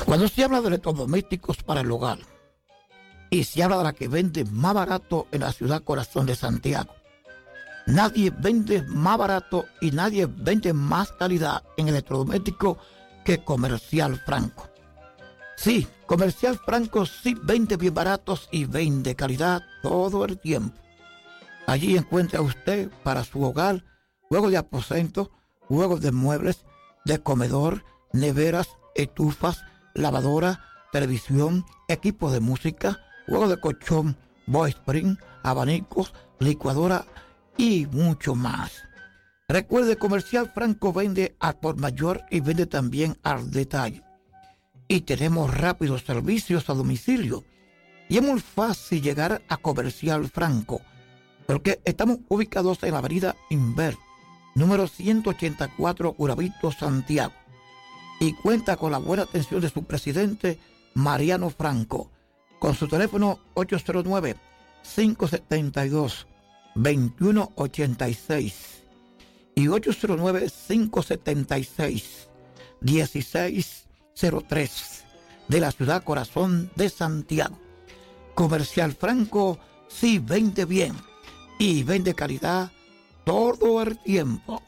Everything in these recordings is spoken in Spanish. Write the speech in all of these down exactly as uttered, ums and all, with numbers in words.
Cuando se habla de electrodomésticos para el hogar y se habla de la que vende más barato en la ciudad corazón de Santiago, nadie vende más barato y nadie vende más calidad en electrodoméstico que Comercial Franco. Sí, Comercial Franco sí vende bien baratos y vende calidad todo el tiempo. Allí encuentra usted para su hogar juegos de aposento, juegos de muebles, de comedor, neveras, estufas, lavadora, televisión, equipo de música, juegos de colchón, boy spring, abanicos, licuadora y mucho más. Recuerde, Comercial Franco vende al por mayor y vende también al detalle. Y tenemos rápidos servicios a domicilio. Y es muy fácil llegar a Comercial Franco, porque estamos ubicados en la avenida Inver, número ciento ochenta y cuatro, Urabito, Santiago. Y cuenta con la buena atención de su presidente, Mariano Franco, con su teléfono ocho cero nueve, cinco siete dos, dos uno ocho seis y ocho cero nueve, cinco siete seis, uno seis cero tres de la ciudad corazón de Santiago. Comercial Franco sí vende bien y vende calidad todo el tiempo.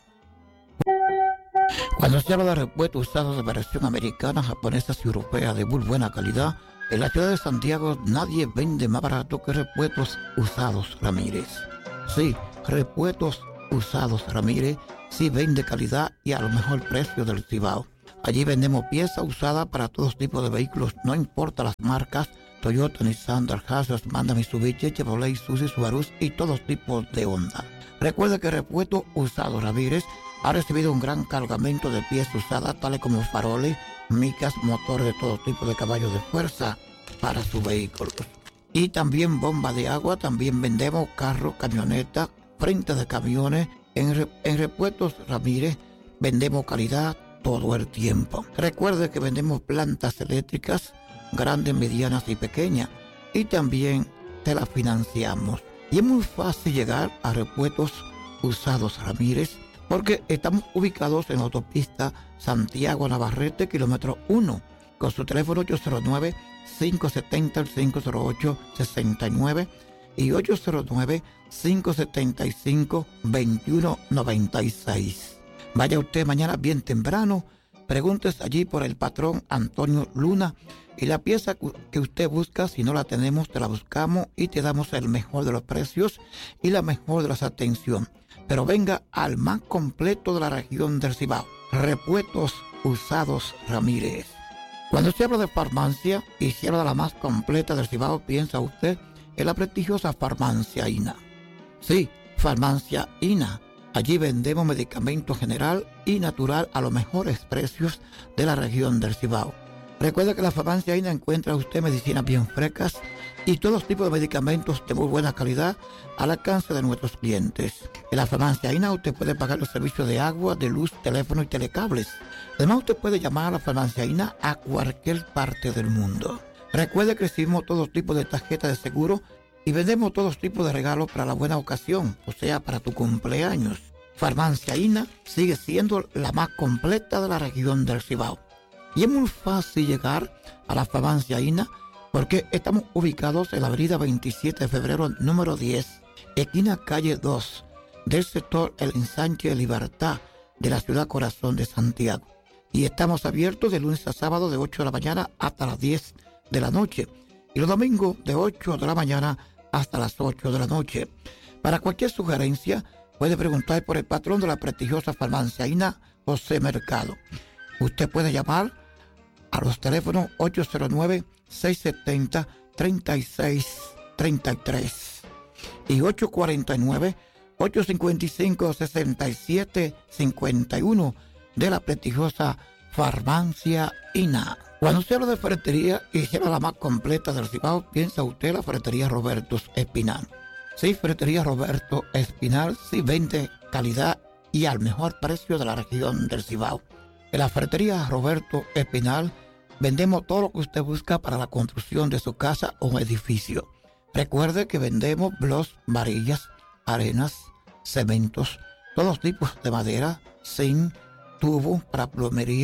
Cuando se habla de repuestos usados de versión americana, japonesas y europeas de muy buena calidad, en la ciudad de Santiago nadie vende más barato que Repuestos Usados Ramírez. Sí, Repuestos Usados Ramírez sí vende calidad y a lo mejor precio del Cibao. Allí vendemos piezas usadas para todos tipos de vehículos, no importa las marcas, Toyota, Nissan, Daihatsu, Mazda, Mitsubishi, Chevrolet, Isuzu, Subaru y todos tipos de Honda. Recuerde que Repuestos Usados Ramírez ha recibido un gran cargamento de piezas usadas, tales como faroles, micas, motores de todo tipo de caballos de fuerza para su vehículo. Y también bomba de agua, también vendemos carros, camionetas, frentes de camiones. En, en Repuestos Ramírez vendemos calidad todo el tiempo. Recuerde que vendemos plantas eléctricas, grandes, medianas y pequeñas. Y también te las financiamos. Y es muy fácil llegar a Repuestos Usados Ramírez, porque estamos ubicados en la autopista Santiago Navarrete, kilómetro uno, con su teléfono ocho cero nueve, cinco siete cero, cinco cero ocho, seis nueve y ocho cero nueve, cinco siete cinco, dos uno nueve seis. Vaya usted mañana bien temprano, preguntes allí por el patrón Antonio Luna y la pieza que usted busca, si no la tenemos, te la buscamos y te damos el mejor de los precios y la mejor de las atenciones. Pero venga al más completo de la región del Cibao, Repuestos Usados Ramírez. Cuando se habla de farmacia y se habla de la más completa del Cibao, piensa usted en la prestigiosa Farmacia INA. Sí, Farmacia INA. Allí vendemos medicamento general y natural a los mejores precios de la región del Cibao. Recuerde que en la Farmacia INA encuentra usted medicinas bien frescas y todos tipos de medicamentos de muy buena calidad al alcance de nuestros clientes. En la Farmacia INA usted puede pagar los servicios de agua, de luz, teléfono y telecables. Además, usted puede llamar a la Farmacia INA a cualquier parte del mundo. Recuerde que recibimos todos tipos de tarjetas de seguro y vendemos todos tipos de regalos para la buena ocasión, o sea, para tu cumpleaños. Farmacia INA sigue siendo la más completa de la región del Cibao. Y es muy fácil llegar a la Farmacia INA porque estamos ubicados en la avenida veintisiete de febrero, número diez, esquina calle dos, del sector El Ensanche de Libertad de la ciudad corazón de Santiago. Y estamos abiertos de lunes a sábado de ocho de la mañana hasta las diez de la noche. Y los domingos de ocho de la mañana hasta las ocho de la noche. Para cualquier sugerencia, puede preguntar por el patrón de la prestigiosa Farmacia INA, José Mercado. Usted puede llamar a los teléfonos ocho cero nueve, seis siete cero, tres seis tres tres y ocho cuatro nueve, ocho cinco cinco, seis siete cinco uno de la prestigiosa Farmacia INA. Cuando se habla de ferretería y se habla la más completa del Cibao, piensa usted la ferretería Roberto Espinal. Sí, ferretería Roberto Espinal sí vende calidad y al mejor precio de la región del Cibao. En la ferretería Roberto Espinal vendemos todo lo que usted busca para la construcción de su casa o edificio. Recuerde que vendemos bloques, varillas, arenas, cementos, todos tipos de madera, zinc, tubo para plomería,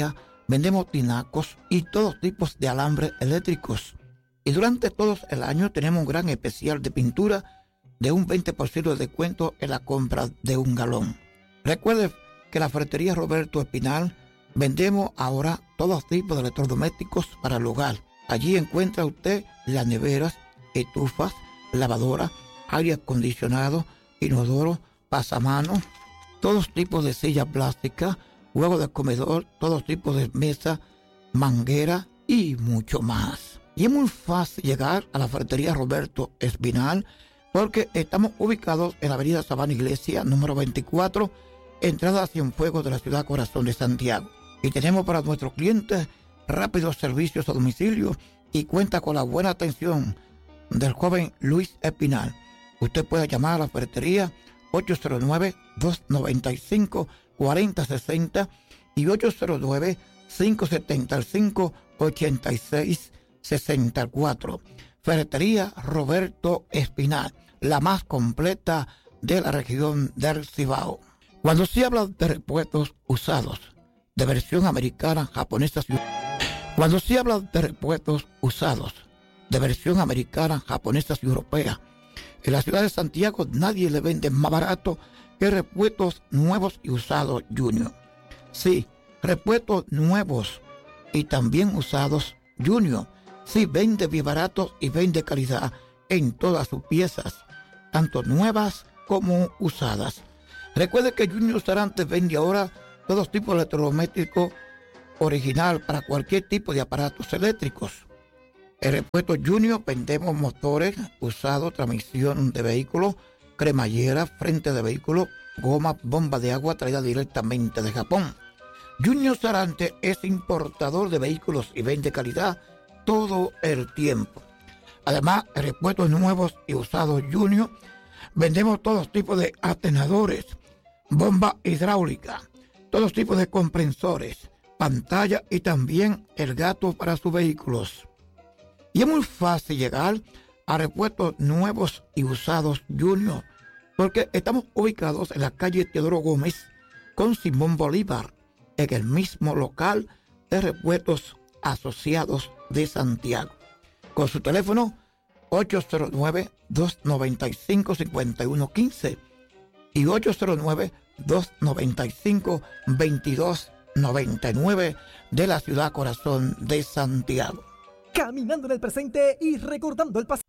vendemos tinacos y todos tipos de alambres eléctricos. Y durante todo el año tenemos un gran especial de pintura de un veinte por ciento de descuento en la compra de un galón. Recuerde que la ferretería Roberto Espinal vendemos ahora todos tipos de electrodomésticos para el hogar. Allí encuentra usted las neveras, estufas, lavadoras, aire acondicionado, inodoro, pasamanos, todos tipos de sillas plásticas, juegos de comedor, todos tipos de mesas, manguera y mucho más. Y es muy fácil llegar a la ferretería Roberto Espinal porque estamos ubicados en la avenida Sabana Iglesia, número veinticuatro, entrada a Cienfuegos de la ciudad corazón de Santiago. Y tenemos para nuestros clientes rápidos servicios a domicilio y cuenta con la buena atención del joven Luis Espinal. Usted puede llamar a la ferretería ocho cero nueve, dos nueve cinco, cuatro cero seis cero y ocho cero nueve, cinco siete cinco, ocho seis seis cuatro. Ferretería Roberto Espinal, la más completa de la región del Cibao. Cuando se habla de repuestos usados de versión americana, japonesa, cuando se habla de repuestos usados de versión americana, japonesa y europea, en la ciudad de Santiago nadie le vende más barato que repuestos nuevos y usados Junior. Sí, repuestos nuevos y también usados Junior. Sí, vende bien barato y vende calidad en todas sus piezas, tanto nuevas como usadas. Recuerde que Junior Sarantes vende ahora todos tipos de electrodomésticos original para cualquier tipo de aparatos eléctricos. En Repuestos Junior vendemos motores usados, transmisión de vehículos, cremallera, frente de vehículo, goma, bomba de agua traída directamente de Japón. Junior Sarante es importador de vehículos y vende calidad todo el tiempo. Además, en Repuestos nuevos y usados Junior vendemos todos tipos de atenadores, bomba hidráulica, todos tipos de comprensores, pantalla y también el gato para sus vehículos. Y es muy fácil llegar a Repuestos nuevos y usados Junior porque estamos ubicados en la calle Teodoro Gómez con Simón Bolívar, en el mismo local de Repuestos Asociados de Santiago. Con su teléfono ocho cero nueve, dos nueve cinco, cinco uno uno cinco y ocho cero nueve, dos nueve cinco, veintidós noventa y nueve de la ciudad corazón de Santiago. Caminando en el presente y recordando el pasado.